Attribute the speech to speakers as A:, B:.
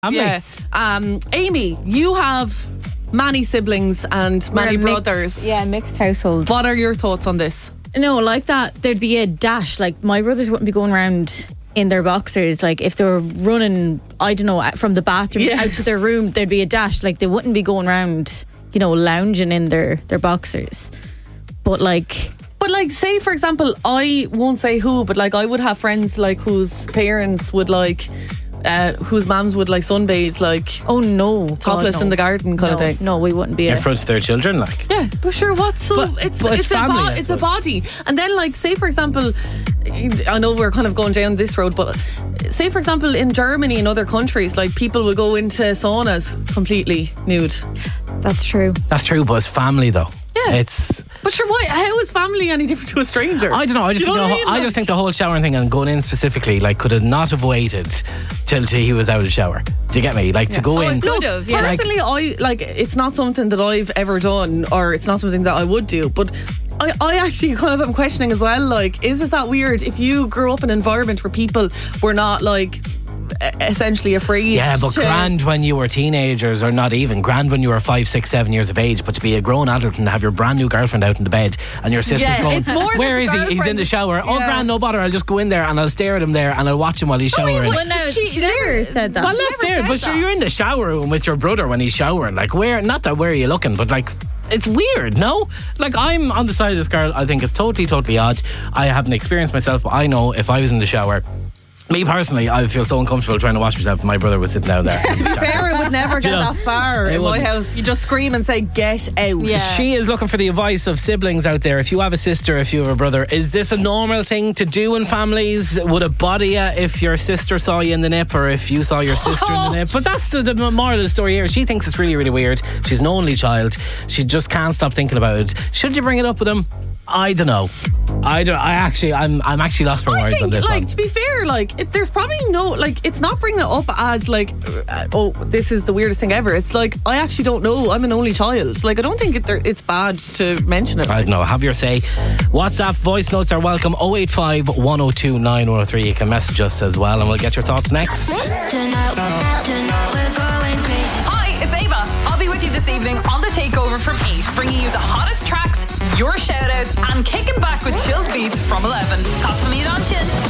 A: Yeah. Amy, you have many siblings and many brothers.
B: Mixed household.
A: What are your thoughts on this?
B: No, like that, there'd be a dash. Like, my brothers wouldn't be going around in their boxers. Like, if they were running, I don't know, from the bathroom out to their room, there'd be a dash. Like, they wouldn't be going around, lounging in their boxers. But like,
A: say for example, I won't say who, but like, I would have friends like whose parents would like whose mums would like sunbathe, like,
B: oh no,
A: topless in the garden kind of thing.
B: No, we wouldn't be
C: in front of their children, like.
A: Yeah, but sure, what's so?
C: But it's family,
A: it's a body. And then, like, say for example, I know we're kind of going down this road, but say for example, in Germany and other countries, like, people will go into saunas completely nude.
B: That's true.
C: That's true, but it's family though.
A: Yeah,
C: it's.
A: But sure, why? How is family any different to a stranger?
C: I don't know. I just think the whole showering thing and going in specifically, like, could have not have waited till he was out of the shower. Do you get me? Like, to go in.
B: Could have. Yeah.
A: Personally, I like. It's not something that I've ever done, or it's not something that I would do. But I actually kind of am questioning as well. Like, is it that weird if you grew up in an environment where people were not like essentially afraid?
C: Yeah, but grand when you were teenagers, or not even grand when you were 5, 6, 7 years of age, but to be a grown adult and have your brand new girlfriend out in the bed and your sister's going,
A: it's more
C: where is he? He's in the shower. Oh, grand, no bother, I'll just go in there and I'll stare at him there and I'll watch him while he's showering.
B: Well, no, she never said that.
C: Well, not stare, but sure, you're in the shower room with your brother when he's showering. Like, where are you looking? But like, it's weird, no? Like, I'm on the side of this girl. I think it's totally odd. I haven't experienced myself, but I know if I was in the shower, me personally, I would feel so uncomfortable trying to wash myself if my brother was sitting down there.
A: To be fair, it would never get that far in my house. You just scream and say, get out.
C: Yeah. She is looking for the advice of siblings out there. If you have a sister, if you have a brother, is this a normal thing to do in families? Would it bother you if your sister saw you in the nip, or if you saw your sister in the nip? But that's the moral of the story here. She thinks it's really, really weird. She's an only child. She just can't stop thinking about it. Should you bring it up with him? I don't know. I'm actually lost for words on this one.
A: To be fair, like, there's probably no, like, it's not bringing it up as like, oh, this is the weirdest thing ever. It's like, I actually don't know. I'm an only child. Like, I don't think it's bad to mention it.
C: I don't know. Have your say. WhatsApp voice notes are welcome. 085 102 903. You can message us as well, and we'll get your thoughts next.
D: Hi, it's Ava. I'll be with you this evening on The Takeover from 8, bringing you the hottest tracks, your shout-outs, and kicking back with chilled beats from 11. Cos for me, don't you?